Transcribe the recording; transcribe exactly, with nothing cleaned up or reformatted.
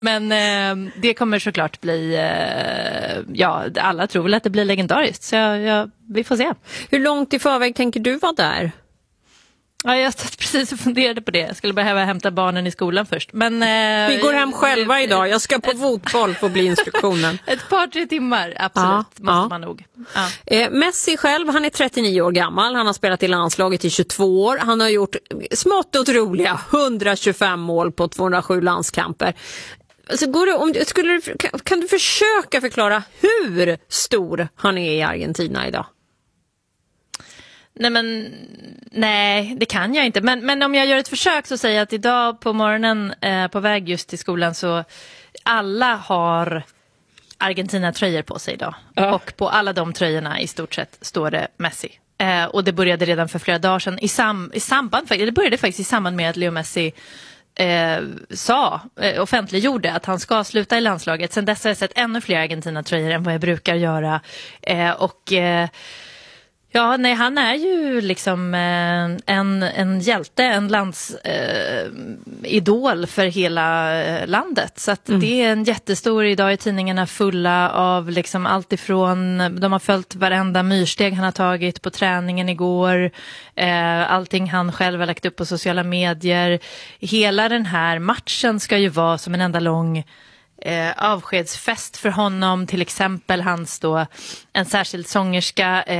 Men eh, det kommer såklart bli, eh, ja, alla tror väl att det blir legendariskt. Så jag, jag, vi får se. Hur långt i förväg tänker du vara där? Ja, jag satt precis och funderade på det. Jag skulle behöva hämta barnen i skolan först. Men, eh, vi går hem själva eh, idag. Jag ska på fotboll få bli instruktionen. Ett par, tre timmar, absolut, ja, måste ja. man nog. Ja. Eh, Messi själv, han är trettionio år gammal. Han har spelat i landslaget i tjugotvå år. Han har gjort smått otroliga hundratjugofem mål på tvåhundrasju landskamper. Alltså, går det, om, skulle du, kan, kan du försöka förklara hur stor han är i Argentina idag? Nej, men nej, det kan jag inte. Men, men om jag gör ett försök så säger jag att idag på morgonen eh, på väg just till skolan så alla har Argentina-tröjor på sig idag. Ja. Och på alla de tröjorna i stort sett står det Messi. Eh, och det började redan för flera dagar sedan i, sam, i samband, det började faktiskt i samband med att Leo Messi eh, sa, eh, offentliggjorde att han ska sluta i landslaget. Sen dess har jag sett ännu fler Argentina-tröjor än vad jag brukar göra. Eh, och eh, Ja, nej, han är ju liksom eh, en, en hjälte, en landsidol eh, för hela eh, landet. Så att mm. det är en jättestor, idag i tidningarna fulla av liksom allt ifrån, de har följt varenda myrsteg han har tagit på träningen igår, eh, allting han själv har lagt upp på sociala medier. Hela den här matchen ska ju vara som en enda lång Eh, avskedsfest för honom, till exempel hans då en särskild sångerska